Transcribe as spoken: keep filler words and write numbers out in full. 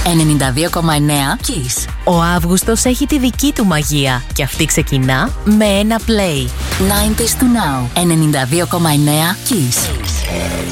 ενενήντα δύο κόμμα εννέα Kiss. Ο Αύγουστος έχει τη δική του μαγεία και αυτή ξεκινά με ένα play. ενενήντα του Now, ενενήντα δύο κόμμα εννέα Kiss.